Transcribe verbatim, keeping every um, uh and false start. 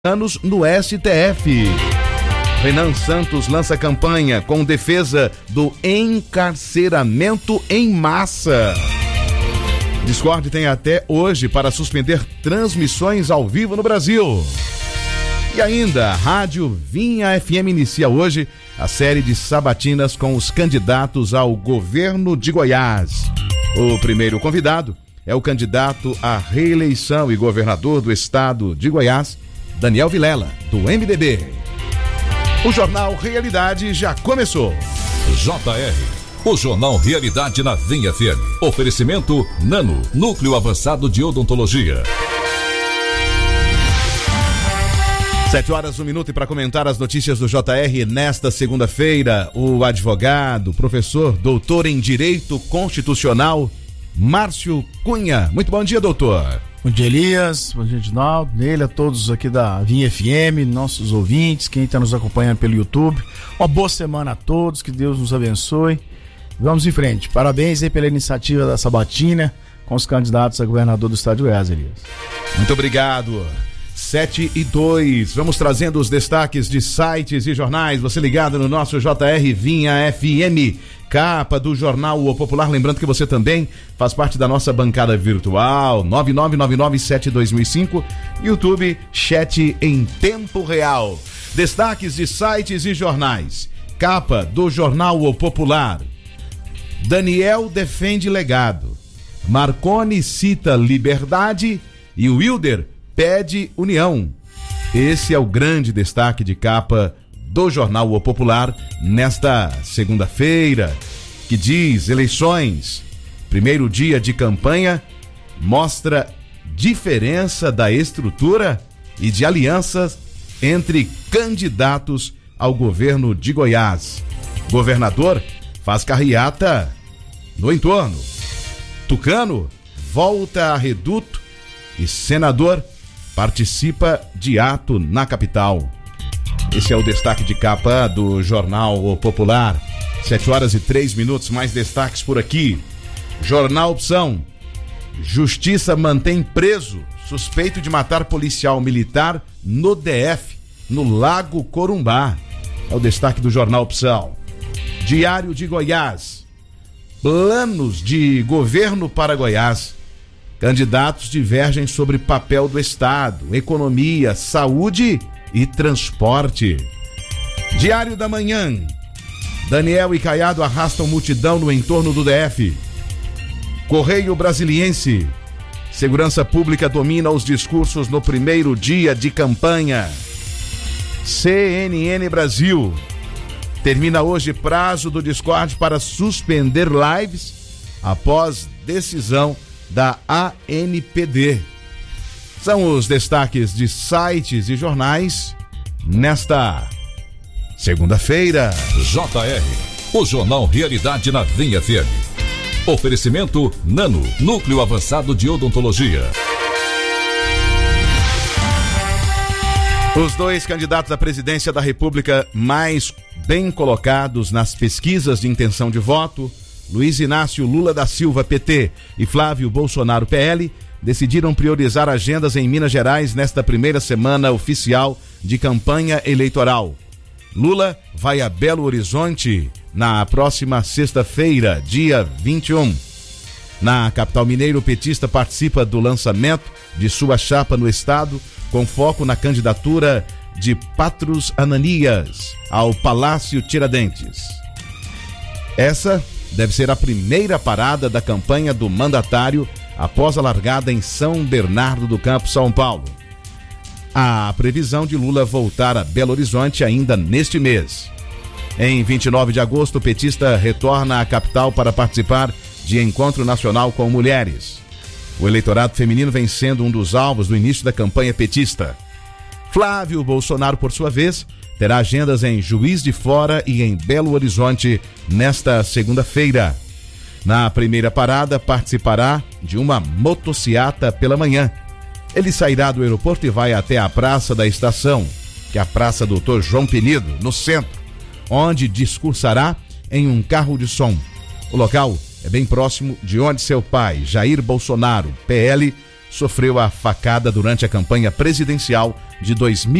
anos no S T F. Renan Santos lança campanha com defesa do encarceramento em massa. Discord tem até hoje para suspender transmissões ao vivo no Brasil. E ainda, a Rádio Vinha F M inicia hoje a série de sabatinas com os candidatos ao governo de Goiás. O primeiro convidado é o candidato à reeleição e governador do estado de Goiás, Daniel Vilela, do M D B. O Jornal Realidade já começou. J R, o Jornal Realidade na Vinha F M. Oferecimento Nano, Núcleo Avançado de Odontologia. Sete horas, um minuto, e para comentar as notícias do J R nesta segunda-feira, o advogado, professor, doutor em Direito Constitucional, Márcio Cunha. Muito bom dia, doutor. Bom dia, Elias, bom dia, Edinaldo, nele, a todos aqui da Vinha F M, nossos ouvintes, quem está nos acompanhando pelo YouTube. Uma boa semana a todos, que Deus nos abençoe. Vamos em frente. Parabéns aí pela iniciativa da sabatina com os candidatos a governador do estado de Goiás, Elias. Muito obrigado. Sete e dois, vamos trazendo os destaques de sites e jornais. Você ligado no nosso J R Vinha F M, capa do jornal O Popular. Lembrando que você também faz parte da nossa bancada virtual, nove nove nove nove sete dois mil e cinco, YouTube, chat em tempo real. Destaques de sites e jornais, capa do jornal O Popular. Daniel defende legado, Marconi cita liberdade e Wilder pede união. Esse é o grande destaque de capa do jornal O Popular nesta segunda-feira, que diz: eleições, primeiro dia de campanha, mostra diferença da estrutura e de alianças entre candidatos ao governo de Goiás. Governador faz carreata no entorno. Tucano volta a reduto e senador participa de ato na capital. Esse é o destaque de capa do jornal O Popular. Sete horas e três minutos, mais destaques por aqui. Jornal Opção. Justiça mantém preso suspeito de matar policial militar no D F, no Lago Corumbá. É o destaque do jornal Opção. Diário de Goiás. Planos de governo para Goiás. Candidatos divergem sobre papel do Estado, economia, saúde e transporte. Diário da Manhã. Daniel e Caiado arrastam multidão no entorno do D F. Correio Brasiliense. Segurança Pública domina os discursos no primeiro dia de campanha. C N N Brasil. Termina hoje prazo do Discord para suspender lives após decisão da A N P D. São os destaques de sites e jornais nesta segunda-feira. J R, o Jornal Realidade na Vinha F M. Oferecimento Nano, Núcleo Avançado de Odontologia. Os dois candidatos à presidência da República mais bem colocados nas pesquisas de intenção de voto, Luiz Inácio Lula da Silva, P T, e Flávio Bolsonaro, P L, decidiram priorizar agendas em Minas Gerais nesta primeira semana oficial de campanha eleitoral. Lula vai a Belo Horizonte na próxima sexta-feira, dia vinte e um. Na capital mineira, o petista participa do lançamento de sua chapa no estado, com foco na candidatura de Patros Ananias ao Palácio Tiradentes. Essa deve ser a primeira parada da campanha do mandatário após a largada em São Bernardo do Campo, São Paulo. Há previsão de Lula voltar a Belo Horizonte ainda neste mês. Em vinte e nove de agosto, o petista retorna à capital para participar de encontro nacional com mulheres. O eleitorado feminino vem sendo um dos alvos do início da campanha petista. Flávio Bolsonaro, por sua vez, terá agendas em Juiz de Fora e em Belo Horizonte nesta segunda-feira. Na primeira parada, participará de uma motociata pela manhã. Ele sairá do aeroporto e vai até a Praça da Estação, que é a Praça Doutor João Penido, no centro, onde discursará em um carro de som. O local é bem próximo de onde seu pai, Jair Bolsonaro, P L, sofreu a facada durante a campanha presidencial de dois mil